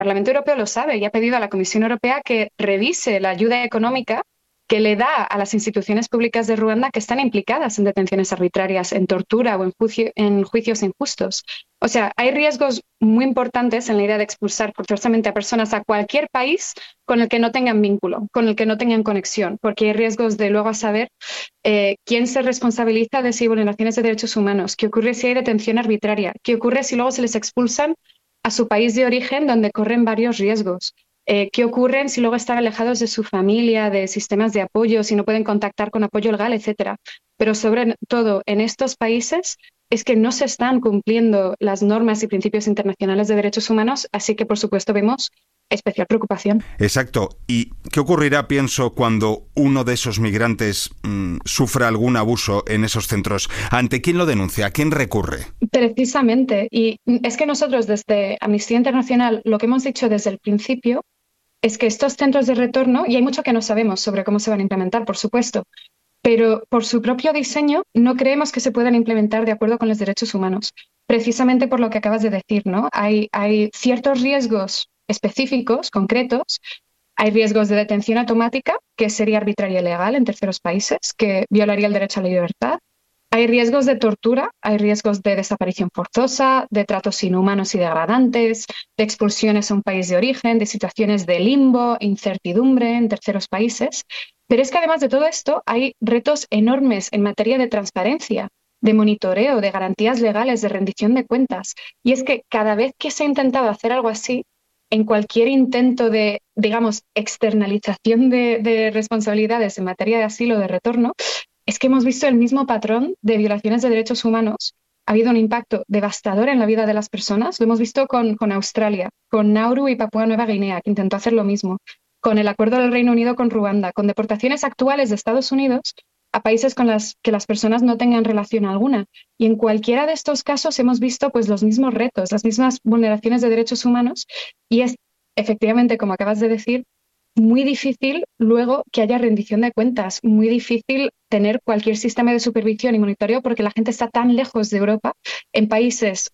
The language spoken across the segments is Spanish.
Parlamento Europeo lo sabe y ha pedido a la Comisión Europea que revise la ayuda económica que le da a las instituciones públicas de Ruanda que están implicadas en detenciones arbitrarias, en tortura o en juicios injustos. O sea, hay riesgos muy importantes en la idea de expulsar forzosamente a personas a cualquier país con el que no tengan vínculo, con el que no tengan conexión, porque hay riesgos de luego a saber quién se responsabiliza de si hay vulneraciones de derechos humanos, qué ocurre si hay detención arbitraria, qué ocurre si luego se les expulsan a su país de origen donde corren varios riesgos. ¿Qué ocurre si luego están alejados de su familia, de sistemas de apoyo, si no pueden contactar con apoyo legal, etcétera? Pero sobre todo en estos países es que no se están cumpliendo las normas y principios internacionales de derechos humanos, así que por supuesto vemos especial preocupación. Exacto. ¿Y qué ocurrirá, pienso, cuando uno de esos migrantes sufra algún abuso en esos centros? ¿Ante quién lo denuncia? ¿A quién recurre? Precisamente. Y es que nosotros desde Amnistía Internacional lo que hemos dicho desde el principio es que estos centros de retorno, y hay mucho que no sabemos sobre cómo se van a implementar, por supuesto, pero por su propio diseño no creemos que se puedan implementar de acuerdo con los derechos humanos, precisamente por lo que acabas de decir, ¿no? Hay ciertos riesgos específicos, concretos. Hay riesgos de detención automática, que sería arbitraria y ilegal en terceros países, que violaría el derecho a la libertad. Hay riesgos de tortura, hay riesgos de desaparición forzosa, de tratos inhumanos y degradantes, de expulsiones a un país de origen, de situaciones de limbo, incertidumbre en terceros países. Pero es que además de todo esto hay retos enormes en materia de transparencia, de monitoreo, de garantías legales, de rendición de cuentas. Y es que cada vez que se ha intentado hacer algo así, en cualquier intento de, digamos, externalización de responsabilidades en materia de asilo o de retorno, es que hemos visto el mismo patrón de violaciones de derechos humanos. Ha habido un impacto devastador en la vida de las personas. Lo hemos visto con Australia, con Nauru y Papúa Nueva Guinea, que intentó hacer lo mismo, con el acuerdo del Reino Unido con Ruanda, con deportaciones actuales de Estados Unidos a países con las que las personas no tengan relación alguna. Y en cualquiera de estos casos hemos visto pues, los mismos retos, las mismas vulneraciones de derechos humanos, y es efectivamente, como acabas de decir, muy difícil luego que haya rendición de cuentas, muy difícil tener cualquier sistema de supervisión y monitoreo porque la gente está tan lejos de Europa, en países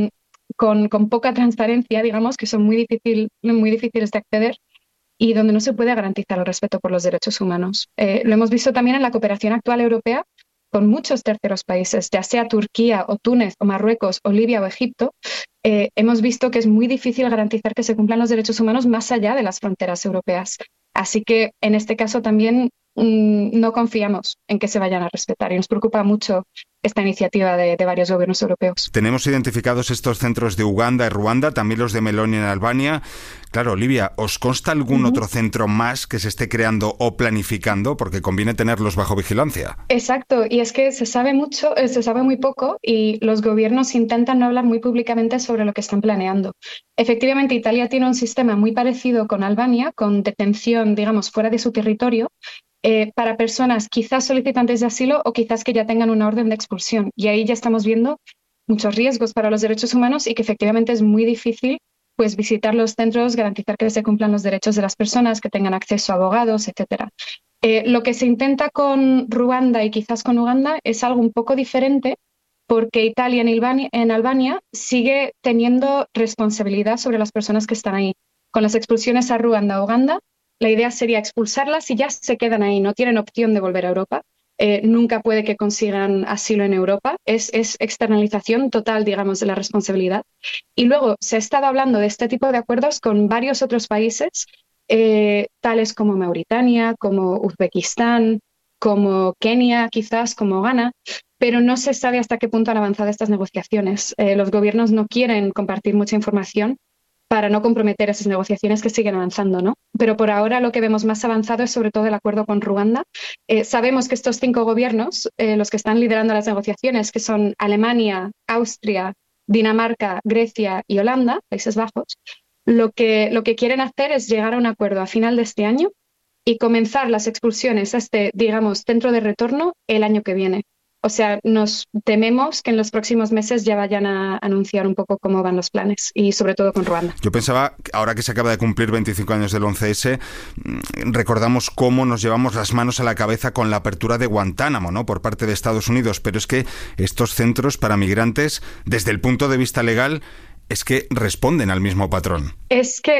con poca transparencia, digamos, que son muy difíciles de acceder y donde no se puede garantizar el respeto por los derechos humanos. Lo hemos visto también en la cooperación actual europea con muchos terceros países, ya sea Turquía o Túnez o Marruecos o Libia o Egipto. Hemos visto que es muy difícil garantizar que se cumplan los derechos humanos más allá de las fronteras europeas. Así que en este caso también no confiamos en que se vayan a respetar y nos preocupa mucho esta iniciativa de varios gobiernos europeos. Tenemos identificados estos centros de Uganda y Ruanda, también los de Meloni en Albania. Claro, Olivia, ¿os consta algún otro centro más que se esté creando o planificando? Porque conviene tenerlos bajo vigilancia. Exacto, y es que se sabe mucho, se sabe muy poco y los gobiernos intentan no hablar muy públicamente sobre lo que están planeando. Efectivamente, Italia tiene un sistema muy parecido con Albania, con detención, digamos, fuera de su territorio, para personas quizás solicitantes de asilo o quizás que ya tengan una orden de expulsión. Y ahí ya estamos viendo muchos riesgos para los derechos humanos y que efectivamente es muy difícil pues, visitar los centros, garantizar que se cumplan los derechos de las personas, que tengan acceso a abogados, etcétera. Lo que se intenta con Ruanda y quizás con Uganda es algo un poco diferente porque Italia en Albania sigue teniendo responsabilidad sobre las personas que están ahí. Con las expulsiones a Ruanda o Uganda, la idea sería expulsarlas y ya se quedan ahí, no tienen opción de volver a Europa. Nunca puede que consigan asilo en Europa. Es externalización total, digamos, de la responsabilidad. Y luego se ha estado hablando de este tipo de acuerdos con varios otros países, tales como Mauritania, como Uzbekistán, como Kenia, quizás, como Ghana, pero no se sabe hasta qué punto han avanzado estas negociaciones. Los gobiernos no quieren compartir mucha información para no comprometer esas negociaciones que siguen avanzando, ¿no? Pero por ahora lo que vemos más avanzado es sobre todo el acuerdo con Ruanda. Sabemos que estos 5 gobiernos, los que están liderando las negociaciones, que son Alemania, Austria, Dinamarca, Grecia y Holanda, Países Bajos, lo que quieren hacer es llegar a un acuerdo a final de este año y comenzar las expulsiones a este, digamos, centro de retorno el año que viene. O sea, nos tememos que en los próximos meses ya vayan a anunciar un poco cómo van los planes y sobre todo con Ruanda. Yo pensaba, ahora que se acaba de cumplir 25 años del 11S, recordamos cómo nos llevamos las manos a la cabeza con la apertura de Guantánamo, ¿no?, por parte de Estados Unidos, pero es que estos centros para migrantes, desde el punto de vista legal, es que responden al mismo patrón. Es que